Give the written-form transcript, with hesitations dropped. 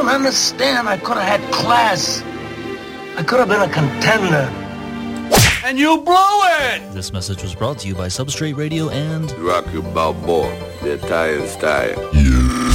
don't understand. I could have had class. I could have been a contender. And you blew it! This message was brought to you by Substrate Radio and Rocky Balboa, the Italian style. Yeah.